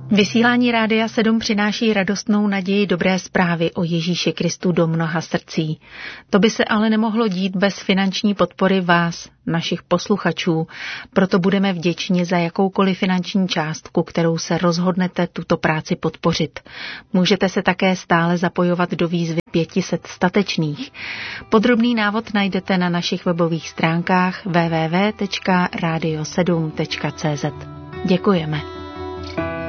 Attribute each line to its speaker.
Speaker 1: Vysílání Rádia 7 přináší radostnou naději dobré zprávy o Ježíši Kristu do mnoha srdcí. To by se ale nemohlo dít bez finanční podpory vás, našich posluchačů, proto budeme vděční za jakoukoliv finanční částku, kterou se rozhodnete tuto práci podpořit. Můžete se také stále zapojovat do výzvy 500 statečných. Podrobný návod najdete na našich webových stránkách www.radio7.cz. Děkujeme.